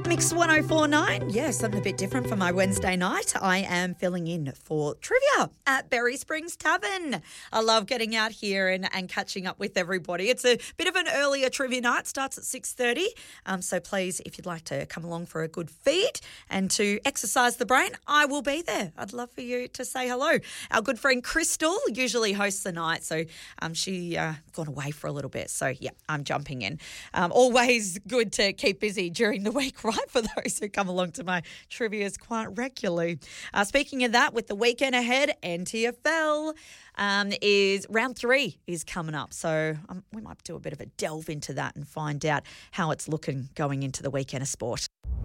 Mix 1049. Yes, something a bit different for my Wednesday night. I am filling in for trivia at Berry Springs Tavern. I love getting out here and catching up with everybody. It's a bit of an earlier trivia night. Starts at 6:30. So please, if you'd like to come along for a good feed and to exercise the brain, I will be there. I'd love for you to say hello. Our good friend Crystal usually hosts the night, so she gone away for a little bit. So, yeah, I'm jumping in. Always good to keep busy during the week, right, for those who come along to my trivias quite regularly. Speaking of that, with the weekend ahead, NTFL is round 3 is coming up. So we might do a bit of a delve into that and find out how it's looking going into the weekend of sport.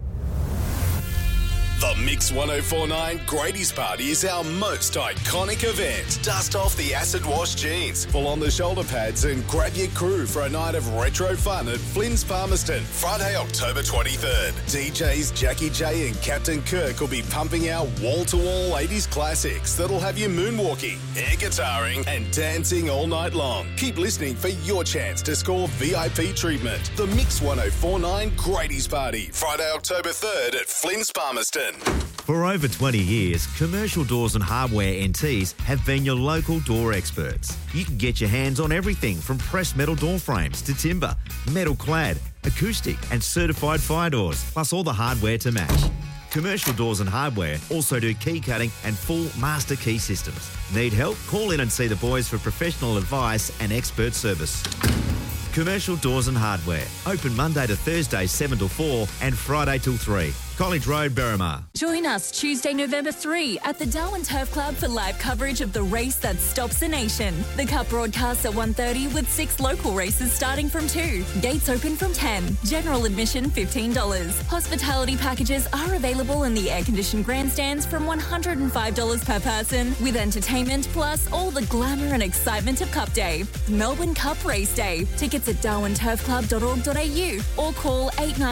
The Mix 1049 Grady's Party is our most iconic event. Dust off the acid wash jeans, pull on the shoulder pads and grab your crew for a night of retro fun at Flynn's Palmerston, Friday, October 23rd. DJs Jackie J and Captain Kirk will be pumping out wall-to-wall 80s classics that'll have you moonwalking, air guitaring and dancing all night long. Keep listening for your chance to score VIP treatment. The Mix 1049 Grady's Party, Friday, October 3rd at Flynn's Palmerston. For over 20 years, Commercial Doors and Hardware NTs have been your local door experts. You can get your hands on everything from pressed metal door frames to timber, metal clad, acoustic and certified fire doors, plus all the hardware to match. Commercial Doors and Hardware also do key cutting and full master key systems. Need help? Call in and see the boys for professional advice and expert service. Commercial Doors and Hardware. Open Monday to Thursday 7 till 4 and Friday till 3. College Road, Berrimah. Join us Tuesday, November 3 at the Darwin Turf Club for live coverage of the race that stops the nation. The Cup broadcasts at 1:30 with 6 local races starting from 2. Gates open from 10. General admission $15. Hospitality packages are available in the air-conditioned grandstands from $105 per person with entertainment plus all the glamour and excitement of Cup Day. Melbourne Cup Race Day. Tickets at darwinturfclub.org.au or call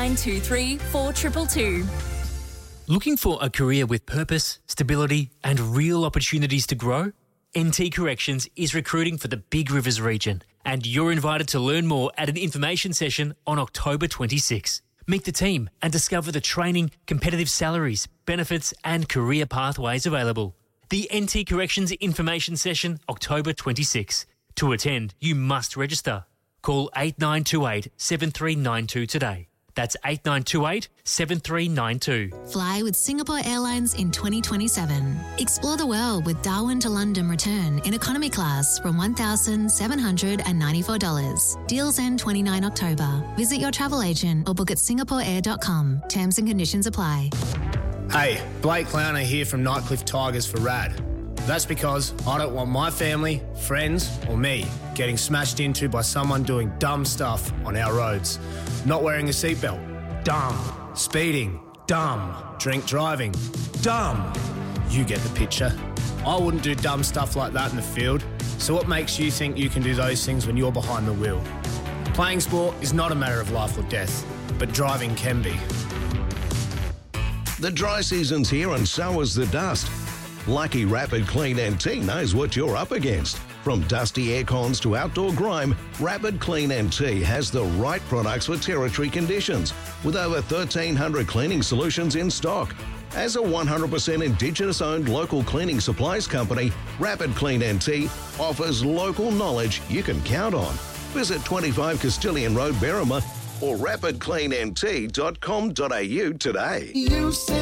8923 4222. Looking for a career with purpose, stability and real opportunities to grow? NT Corrections is recruiting for the Big Rivers region and you're invited to learn more at an information session on October 26. Meet the team and discover the training, competitive salaries, benefits and career pathways available. The NT Corrections information session, October 26. To attend, you must register. Call 8928 7392 today. That's 8928 7392. Fly with Singapore Airlines in 2027. Explore the world with Darwin to London return in economy class from $1,794. Deals end 29 October. Visit your travel agent or book at singaporeair.com. Terms and conditions apply. Hey, Blake Clowner here from Nightcliff Tigers for RAD. That's because I don't want my family, friends or me getting smashed into by someone doing dumb stuff on our roads. Not wearing a seatbelt, dumb. Speeding, dumb. Drink driving, dumb. You get the picture. I wouldn't do dumb stuff like that in the field. So what makes you think you can do those things when you're behind the wheel? Playing sport is not a matter of life or death, but driving can be. The dry season's here and so is the dust. Lucky Rapid Clean NT knows what you're up against. From dusty air cons to outdoor grime, Rapid Clean NT has the right products for territory conditions, with over 1,300 cleaning solutions in stock. As a 100% Indigenous-owned local cleaning supplies company, Rapid Clean NT offers local knowledge you can count on. Visit 25 Castilian Road, Berrimah, or rapidcleannt.com.au today. You said